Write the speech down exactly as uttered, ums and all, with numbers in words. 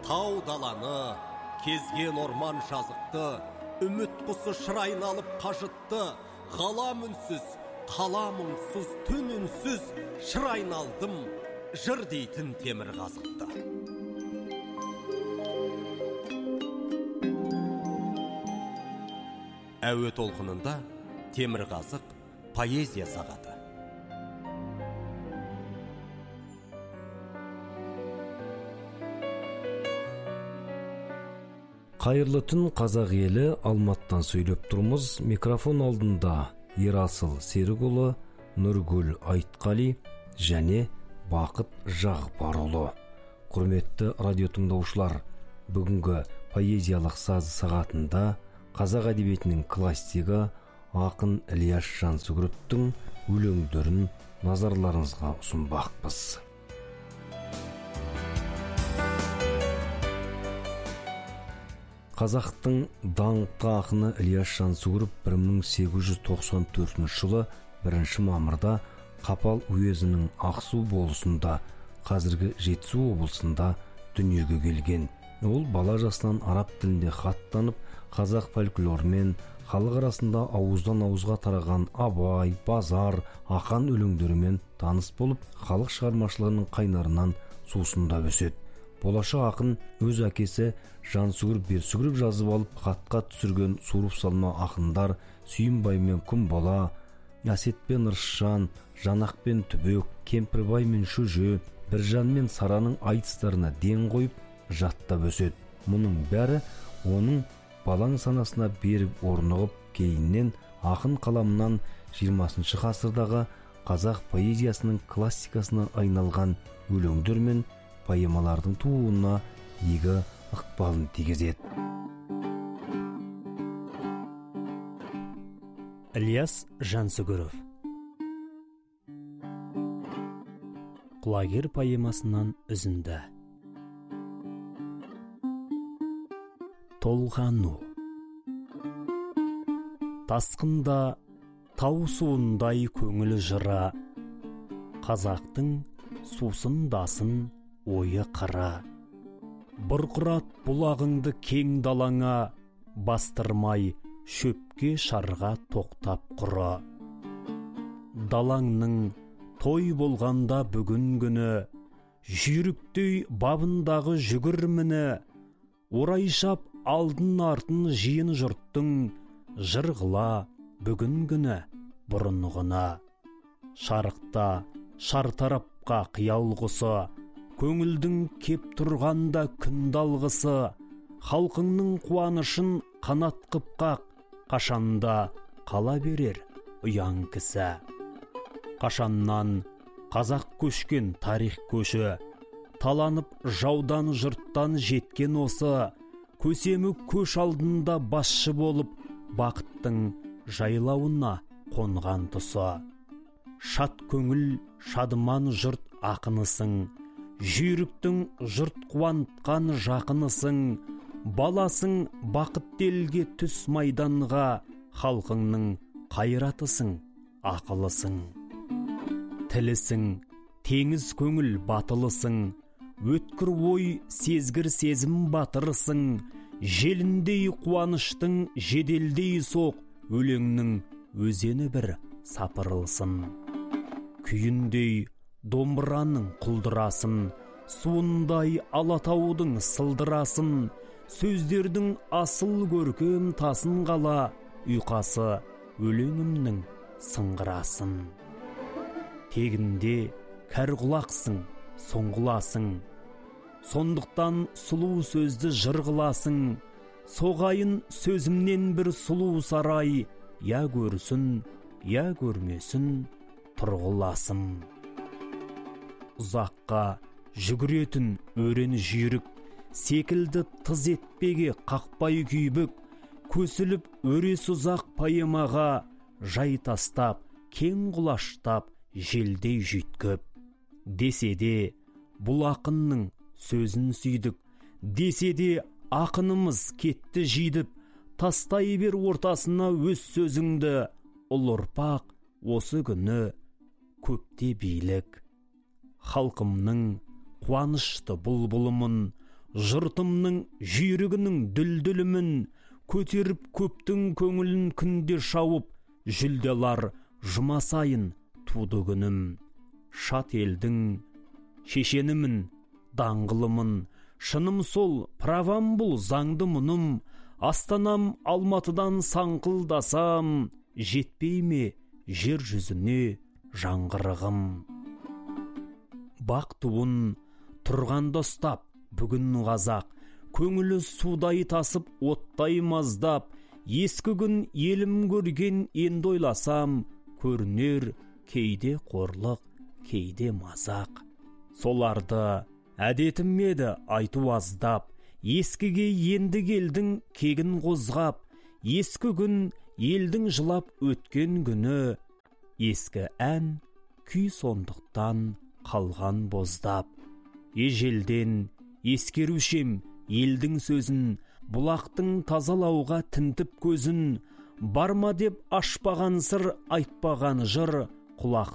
Тау даланы, кезген орман жазықты, үміт құсы шырайын алып қажытты, ғалам үнсіз, қалам үнсіз, түн үнсіз, шырайын алдым, жыр дейтін темір қазықты. Әуе толқынында темір қазық поэзия сағаты. Қайырлы түн, қазақ елі, Алматтан сөйлеп тұрмыз. Микрофон алдында Ерасыл Серікұлы, Нұргүл Айтқали және Бақыт Жағбарұлы. Құрметті радио тыңдаушылар, бүгінгі поэзиялық саз сағатында қазақ әдебиетінің классигі ақын Ілияс Жансүгіровтің өлеңдерін назарларыңызға ұсынбақпыз. Қазақтың даңқты ақыны Ілияс Жансүгіров бір мың сегіз жүз тоқсан төртінші жылы бірінші мамырда Қапал уезінің Ақсу болысында, қазіргі Жетісу облысында дүниеге келген. Ол бала жасынан араб тілінде хат танып, қазақ фольклорымен, халық арасында ауыздан ауызға тараған Абай, Базар, Ақан өлеңдерімен таныс болып, халық шығармашылығының қайнарынан сусындап өседі. Болашақ ақын өз әкесі Жансүгіров Берсүгіров жазып алып хатқа түсірген суырып салма ақындар Сүйінбай мен Күнбала, Әсетпен Ырысжан, Жанақпен Түбек, Кемпірбай мен Шөже, Біржан мен Сараның айтыстарына ден қойып, жаттап өседі. Мұның бәрі оның балаң санасына беріп орнығып, кейіннен ақын қаламынан жиырмасыншы ғасырдағы қазақ поэзиясының классикасына айналған өлеңдер мен поэмалардың тууына игі ықпалын тигізеді. Ілияс Жансүгіров. Құлагер поэмасынан үзінді. Толғану. Тасқында тау суындай көңілі жыра, қазақтың сусындасын ойы қара. Бұрқырат бұлағыңды кең далаңа, бастырмай шөпке шарға тоқтап құра. Далаңның той болғанда бүгін күні, жүйріктей бабындағы жүгірміні, орайшап алдын артын жиын жұрттың, жырғыла бүгін күні бұрынғына. Шарықта шартарапқа қиял құсы, көңілдің кеп тұрғанда күн далғысы, халқыңның қуанышын қанат қып қақ, қашанда қала берер ұяң кісі. Қашаннан қазақ көшкен тарих көші, таланып жаудан жұрттан жеткен осы, көсемі көш алдында басшы болып, бақыттың жайлауына қонған тұсы. Шат көңіл шадыман жұрт ақынысың, жүйріктің жұрт қуантқан жақынысың, баласың бақытты елге түс майданға, халқыңның қайратысың, ақылысың. Тілісің, теңіз көңіл батылысың, өткір ой сезгір сезім батырысың, желіндей қуаныштың жеделдей соқ, өлеңнің өзені бір сапырылсын. Күйіндей домбыраның құлдырасын, суындай алатаудың сылдырасын, сөздердің асыл көркем тасын қала, ұйқасы өлеңімнің сыңғырасын. Тегінде кәрғұлақсың, соңғыласың, сондықтан сұлу сөзді жырғыласың, соғайын сөзімнен бір сұлу сарай, я көрсін, я көрмесін, тұрғыласың. Ұзаққа жүгіретін өрен жүйрік, секілді тыз етпеге қақпай күйбік, көсіліп өрес ұзақ поэмаға, жай тастап, кең құлаштап, желдей жүйткіп. Десе де бұл ақынның сөзін сүйдік, десе де ақынымыз кетті жидіп, тастай бер ортасына өз сөзіңді, ұл ұрпақ осы күні көпте билік. Халқымның қуанышты бұлбұлымын, жұртымның жүйрігінің дүлдүлімін, көтеріп көптің көңілін күнде шауып, жүлделар жұмасайын туды күнім. Шат елдің шешенімін, даңғылымын, шыным сол, правам бұл заңды мұным. Астанам Алматыдан саңқылдасам, жетпей ме жер жүзіне жаңғырығым. Бақ туын тұрғанда ұстап, бүгін қазақ, көңілі судай тасып, оттай маздап, ескі күн елім көрген енді ойласам, көрінер кейде қорлық, кейде мазақ. Соларды әдетім еді айту аздап, ескіге енді келдің кегін қозғап, ескі күн елдің жылап өткен күні, ескі ән күй сондықтан қалған боздап. Ежелден ескерушем елдің сөзін, бұлақтың тазалауға тінтіп көзін, барма деп ашпаған сыр, айтпаған жыр, құлақ